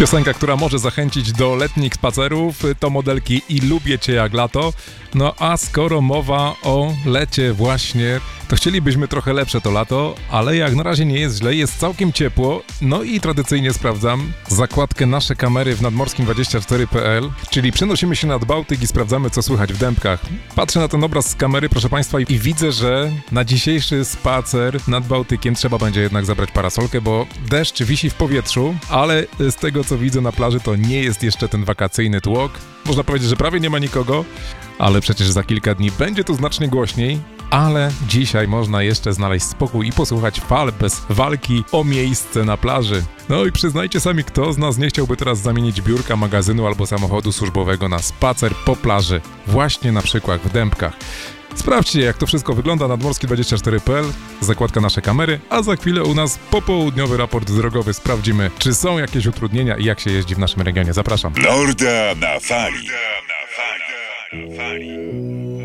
Piosenka, która może zachęcić do letnich spacerów, to modelki i Lubię Cię jak lato. No a skoro mowa o lecie właśnie, to chcielibyśmy trochę lepsze to lato, ale jak na razie nie jest źle, jest całkiem ciepło. No i tradycyjnie sprawdzam zakładkę Nasze Kamery w nadmorskim24.pl, czyli przenosimy się nad Bałtyk i sprawdzamy, co słychać w Dębkach. Patrzę na ten obraz z kamery, proszę Państwa, i widzę, że na dzisiejszy spacer nad Bałtykiem trzeba będzie jednak zabrać parasolkę, bo deszcz wisi w powietrzu, ale z tego, co widzę na plaży, to nie jest jeszcze ten wakacyjny tłok. Można powiedzieć, że prawie nie ma nikogo, ale przecież za kilka dni będzie tu znacznie głośniej. Ale dzisiaj można jeszcze znaleźć spokój i posłuchać fal bez walki o miejsce na plaży. No i przyznajcie sami, kto z nas nie chciałby teraz zamienić biurka, magazynu albo samochodu służbowego na spacer po plaży, właśnie na przykład w Dębkach. Sprawdźcie, jak to wszystko wygląda na nadmorskie24.pl, zakładka Nasze Kamery, a za chwilę u nas popołudniowy raport drogowy. Sprawdzimy, czy są jakieś utrudnienia i jak się jeździ w naszym regionie. Zapraszam. Norda na fali.